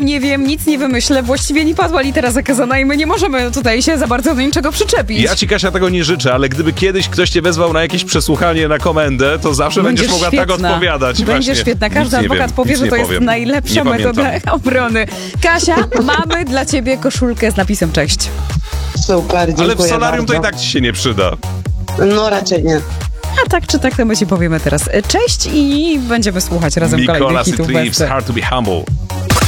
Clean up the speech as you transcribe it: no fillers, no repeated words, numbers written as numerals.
nie wiem, nic nie wymyślę, właściwie nie padła litera zakazana i my nie możemy tutaj się za bardzo do niczego przyczepić. Ja ci, Kasia, tego nie życzę, ale gdyby kiedyś ktoś cię wezwał na jakieś przesłuchanie na komendę, to zawsze będziesz mogła tak odpowiadać. Będziesz świetna. Każdy adwokat powie, że to jest najlepsza metoda obrony. Kasia, mamy dla ciebie koszulkę z napisem cześć. Super, dziękuję ale w solarium bardzo. to i tak ci się nie przyda. No raczej nie. A tak czy tak, to my ci powiemy teraz cześć i będziemy słuchać razem kolejnych hitów. Mikolas i Tripps, Hard to be Humble.